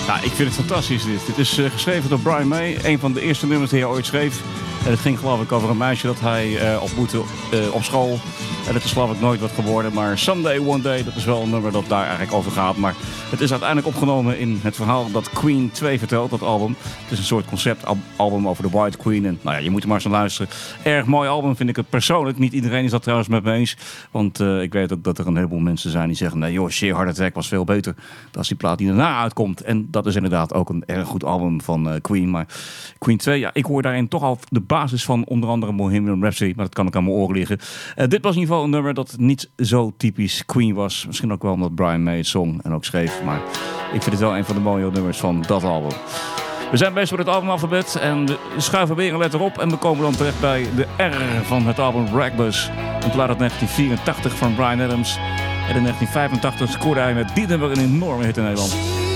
Nou, ik vind het fantastisch dit. Dit is geschreven door Brian May, een van de eerste nummers die hij ooit schreef. En het ging geloof ik over een meisje dat hij ontmoette op school. En het is geloof ik nooit wat geworden. Maar Someday, One Day, dat is wel een nummer dat daar eigenlijk over gaat. Maar het is uiteindelijk opgenomen in het verhaal dat Queen 2 vertelt, dat album. Het is een soort conceptalbum over de White Queen. En nou ja, je moet er maar eens naar luisteren. Erg mooi album vind ik het persoonlijk. Niet iedereen is dat trouwens met me eens. Want ik weet ook dat er een heleboel mensen zijn die zeggen, nee joh, Sheer Heart Attack was veel beter dan als die plaat die daarna uitkomt. En dat is inderdaad ook een erg goed album van Queen. Maar Queen 2, ja, ik hoor daarin toch al de basis van onder andere Bohemian Rhapsody. Maar dat kan ook aan mijn oren liggen. Dit was in ieder geval een nummer dat niet zo typisch Queen was. Misschien ook wel omdat Brian May het zong en ook schreef. Maar ik vind het wel een van de mooie nummers van dat album. We zijn bezig met het albumalfabet en we schuiven weer een letter op. En we komen dan terecht bij de R van het album Reckless. Een plaat uit 1984 van Bryan Adams. En in 1985 scoorde hij met dit nummer een enorme hit in Nederland.